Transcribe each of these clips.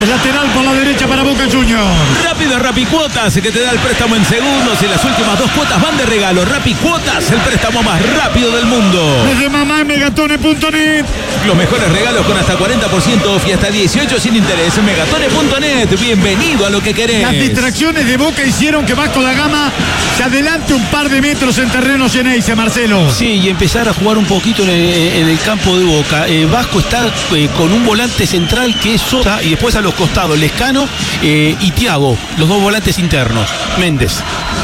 Lateral por la derecha para Boca Juniors. Rápido Rapicuotas, que te da el préstamo en segundos y las últimas 2 cuotas van de regalo. Rapicuotas, el préstamo más rápido del mundo. Desde mamá en megatone.net. Los mejores regalos con hasta 40% off y hasta 18 sin interés. Megatone.net, bienvenido a lo que querés. Las distracciones de Boca hicieron que Vasco da Gama se adelante un par de metros en terreno Geneise, Marcelo. Sí, y empezar a jugar un poquito en el campo de Boca. Vasco está con un volante central que es Sosa y después a los costados Lescano y Thiago, los 2 volantes internos. Méndez.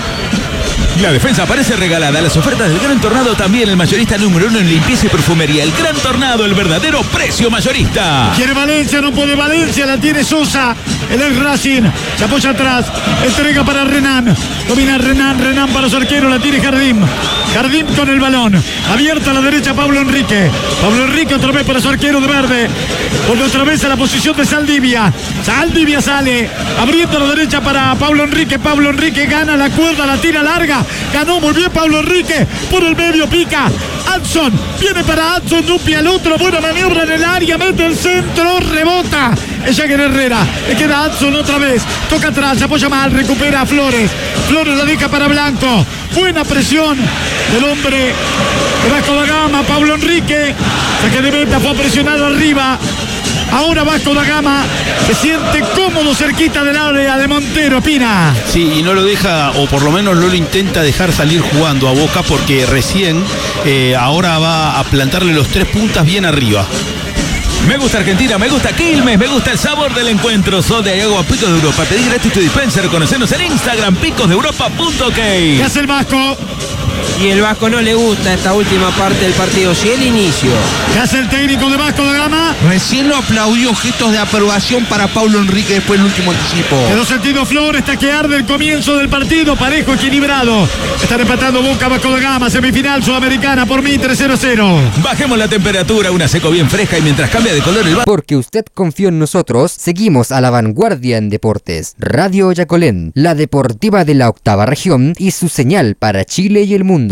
La defensa parece regalada. Las ofertas del Gran Tornado también. El mayorista número 1 en limpieza y perfumería. El Gran Tornado, el verdadero precio mayorista. Quiere Valencia, no puede Valencia. La tiene Sosa. El ex Racing. Se apoya atrás. Entrega para Renan. Domina Renan. Renan para su arquero. La tiene Jardín. Jardín con el balón. Abierta a la derecha Pablo Enrique. Pablo Enrique otra vez para su arquero de verde. Vuelve otra vez a la posición de Saldivia. Saldivia sale. Abriendo a la derecha para Pablo Enrique. Pablo Enrique gana la cuerda. La tira larga. Ganó muy bien Pablo Enrique. Por el medio pica. Adson. Viene para Adson. Dupia al otro. Buena maniobra en el área. Mete el centro. Rebota. Es Jagger Herrera. Le queda Adson otra vez. Toca atrás. Se apoya mal. Recupera a Flores. Flores la deja para Blanco. Buena presión del hombre de Vasco da Gama. Pablo Enrique. Saque de meta. Fue presionado arriba. Ahora Vasco da Gama se siente cómodo cerquita del área de Montero, Pina. Sí, y no lo deja, o por lo menos no lo intenta dejar salir jugando a Boca, porque recién ahora va a plantarle los 3 puntas bien arriba. Me gusta Argentina, me gusta Quilmes, me gusta el sabor del encuentro. Soda y agua Picos de Europa. Pedí gratis tu dispenser. Conocenos en Instagram, picosdeeuropa.ok. ¿Qué hace el Vasco? Y el Vasco no le gusta esta última parte del partido, sí el inicio. ¿Qué hace el técnico de Vasco da Gama? Recién lo aplaudió, gestos de aprobación para Pablo Enrique después del último anticipo. Quedó sentido Flores, está que arde el comienzo del partido, parejo, equilibrado. Están empatando Boca, Vasco da Gama, semifinal sudamericana, por mí 3-0. Bajemos la temperatura, una seco bien fresca y mientras cambia de color el Porque usted confió en nosotros, seguimos a la vanguardia en deportes. Radio Yacolén, la deportiva de la 8ª región y su señal para Chile y el mundo.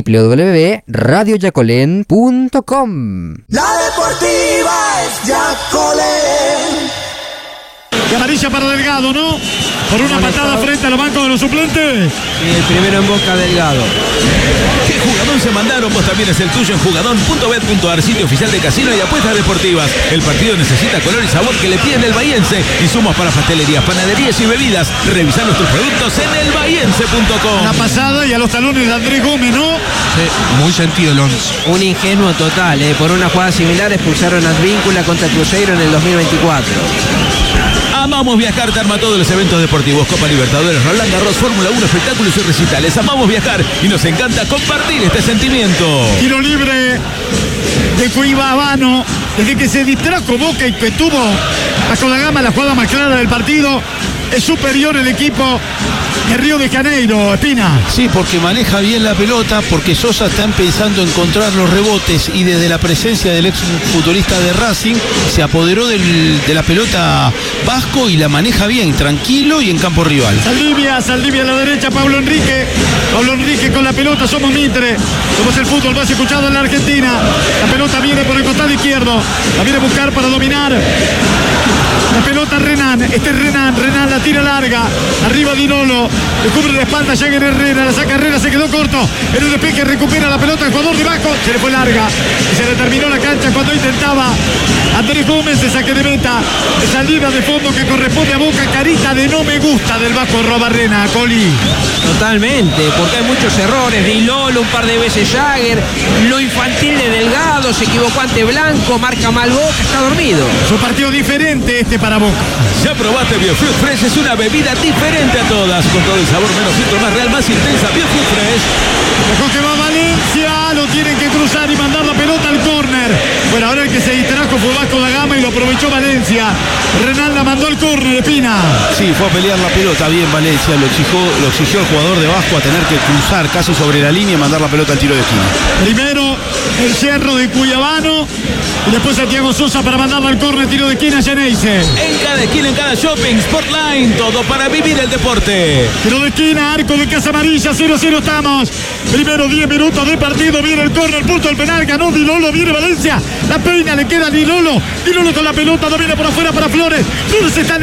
www.radioyacolén.com. La deportiva es Yacolén. Y amarilla para Delgado, ¿no? Por una patada frente a los bancos de los suplentes. Y el primero en Boca, Delgado. ¿Qué jugadón se mandaron? Vos también es el tuyo en jugadón.bet.ar, sitio oficial de casino y apuestas deportivas. El partido necesita color y sabor que le piden el bahiense. Insumos para pastelerías, panaderías y bebidas. Revisá nuestros productos en elbahiense.com. La pasada y a los talones de Andrés Gómez, ¿no? Sí, muy sentido el 11. Un ingenuo total, por una jugada similar expulsaron a Advíncula contra Cruzeiro en el 2024. Amamos viajar, te arma todos los eventos deportivos, Copa Libertadores, Roland Garros, Fórmula 1, espectáculos y recitales. Amamos viajar y nos encanta compartir este sentimiento. Tiro libre de Cuiabano. Desde que se distrajo Boca y que tuvo Vasco da Gama la jugada más clara del partido, es superior el equipo de Río de Janeiro, Espina. Sí, porque maneja bien la pelota, porque Sosa está empezando a encontrar los rebotes y desde la presencia del ex futbolista de Racing se apoderó de la pelota Vasco y la maneja bien, tranquilo y en campo rival. Saldivia a la derecha, Pablo Enrique con la pelota, somos Mitre, somos el fútbol más escuchado en la Argentina. La pelota viene por el costado izquierdo, la viene a buscar para dominar. La pelota Renan, Renan la tira larga, arriba Dinolo, le cubre la espalda Jagger Herrera, la saca Herrera, se quedó corto, en un despeje recupera la pelota el jugador de Vasco, se le fue larga y se le terminó la cancha cuando intentaba Andrés Gómez de saque de meta, de salida de fondo que corresponde a Boca, carita de no me gusta del Vasco Robarrena, Coli. Totalmente, porque hay muchos errores, Dinolo un par de veces Jagger, lo infantil de Delgado, se equivocó ante Blanco, marca mal Boca, está dormido. Es un partido diferente este para Boca. Ya probaste Biofruit Fresh, es una bebida diferente a todas, con todo el sabor menos filtro, más real, más intensa. Biofruit Fresh. Dejó que va Valencia, lo tienen que cruzar y mandar la pelota al córner. Bueno, ahora el que se distrajo fue Vasco da Gama y lo aprovechó Valencia. Renan la mandó al córner, Espina. Sí, fue a pelear la pelota bien Valencia, lo exigió el jugador de Vasco a tener que cruzar casi sobre la línea y mandar la pelota al tiro de esquina. Primero El Cerro de Cuyabano. Y después Santiago Sosa para mandarlo al córner, tiro de esquina, Geneise. En cada esquina, en cada shopping, Sportline, todo para vivir el deporte. Tiro de esquina, arco de Casa Amarilla, 0-0 estamos. Primero 10 minutos de partido, viene el córner, punto del penal, ganó Di Lolo, viene Valencia. La peina, le queda a Di Lolo. Di Lolo con la pelota, domina por afuera para Flores. Flores está en